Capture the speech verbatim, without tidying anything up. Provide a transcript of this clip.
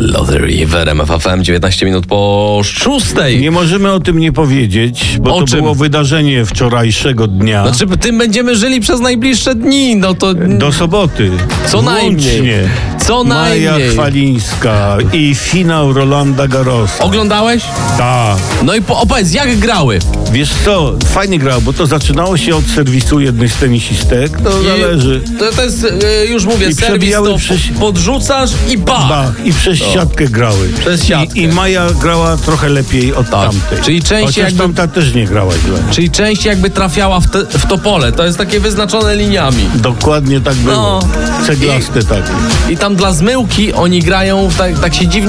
Lottery w R M F F M, dziewiętnaście minut po szóstej. Nie możemy o tym nie powiedzieć, bo O to czym? było wydarzenie wczorajszego dnia. Znaczy, tym będziemy żyli przez najbliższe dni, no to... Do soboty. Co najmniej. Włącznie. Co Maja najmniej. Chwalińska i finał Rolanda Garrosa. Oglądałeś? Tak. No i po, opowiedz, jak grały? Wiesz co, fajnie grał, bo to zaczynało się od serwisu jednej z tenisistek, to I zależy. To, to jest, e, już mówię, I serwis, przebijały to przez- podrzucasz i bach! Bach, i przez siatkę grały. Przez siatkę. I, I Maja grała trochę lepiej od Tak. tamtej. Czyli częściej Chociaż jakby- tamta też nie grała źle. Czyli część jakby trafiała w, te, w to pole. To jest takie wyznaczone liniami. Dokładnie tak było. No. Ceglaste takie. I tam dla zmyłki oni grają, tak, tak się dziwnie